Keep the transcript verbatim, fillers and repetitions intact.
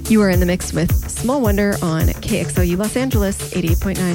You are in the mix with Small Wonder on K X L U Los Angeles, eighty-eight point nine.